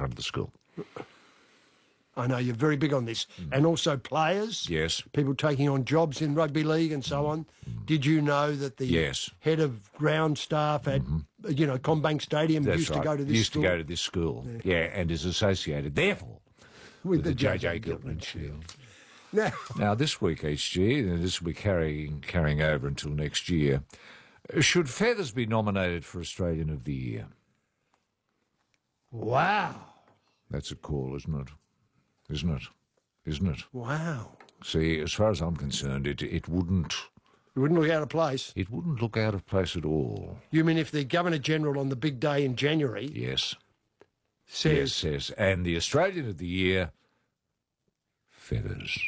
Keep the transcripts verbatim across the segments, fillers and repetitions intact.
front of the school. I know you're very big on this. Mm. And also players. Yes. People taking on jobs in rugby league and so on. Mm. Did you know that the yes. head of ground staff at, mm-hmm. you know, Combank Stadium That's used right. to go to this used school? Used to go to this school, yeah, yeah and is associated, therefore, with, with the J J Giltinan Shield. Now, now, this week, H G, and this will be carrying, carrying over until next year, should Feathers be nominated for Australian of the Year? Wow. That's a call, isn't it? Isn't it? Isn't it? Wow. See, as far as I'm concerned, it it wouldn't... It wouldn't look out of place? It wouldn't look out of place at all. You mean if the Governor-General on the big day in January... Yes. Says... Yes, says. And the Australian of the Year, Feathers.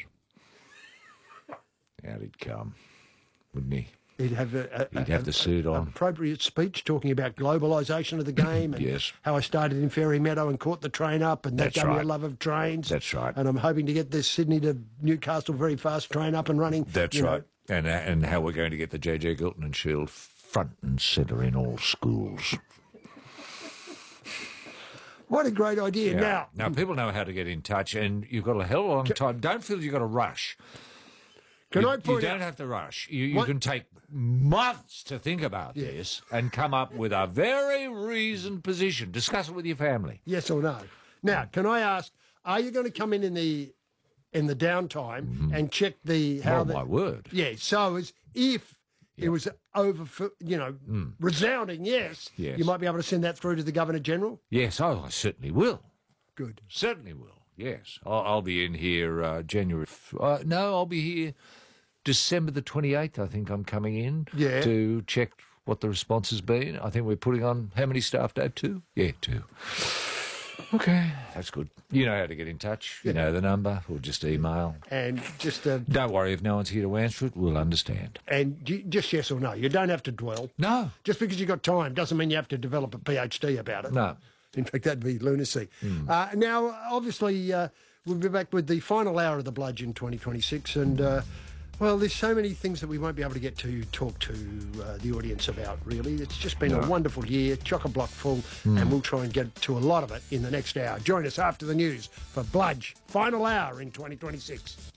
Out he'd come, wouldn't he? He'd have a, a, He'd have a, the suit a, on. Appropriate speech talking about globalisation of the game and yes. how I started in Fairy Meadow and caught the train up and that That's gave right. me a love of trains. That's right. And I'm hoping to get this Sydney to Newcastle very fast train up and running. That's right. Know. And and how we're going to get the J J Giltinan Shield front and centre in all schools. What a great idea. Yeah. Now, now, people know how to get in touch and you've got a hell of a long can, time. Don't feel you've got to rush. Can you, I point you don't out, have to rush. You, you can take months to think about yeah. this and come up with a very reasoned position. Discuss it with your family. Yes or no. Now, can I ask, are you going to come in in the in the downtime mm-hmm. and check the... how oh, the, my word. Yeah, so as if yep. it was over, you know, mm. resounding yes, yes, you might be able to send that through to the Governor-General? Yes, oh, I certainly will. Good. Certainly will, yes. I'll, I'll be in here uh, January... Uh, no, I'll be here December the twenty-eighth, I think I'm coming in yeah. to check what the response has been. I think we're putting on... How many staff, Dave? Two? Yeah, two. Okay, that's good. You know how to get in touch. You yeah. know the number, or just email. And just... Uh, don't worry, if no one's here to answer it, we'll understand. And just yes or no. You don't have to dwell. No. Just because you've got time doesn't mean you have to develop a PhD about it. No. In fact, that'd be lunacy. Mm. Uh, now, obviously, uh, we'll be back with the final hour of the Bludge in twenty twenty-six, and... Uh, well, there's so many things that we won't be able to get to talk to uh, the audience about, really. It's just been no. a wonderful year, chock-a-block full, mm. and we'll try and get to a lot of it in the next hour. Join us after the news for Bludge, final hour in twenty twenty-six.